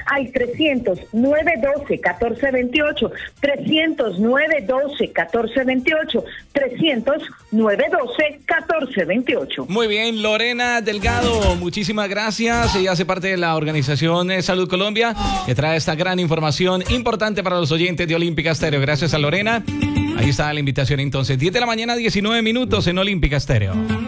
al 300-912-1428, 300-912-1428, 300-912-1428. Muy bien, Lorena Delgado, muchísimas gracias. Ella hace parte de la organización Salud Colombia, que trae esta gran información importante para los oyentes de Olímpica Estéreo. Gracias a Lorena. Ahí está la invitación entonces. 10 de la mañana, 19 minutos en Olímpica Estéreo.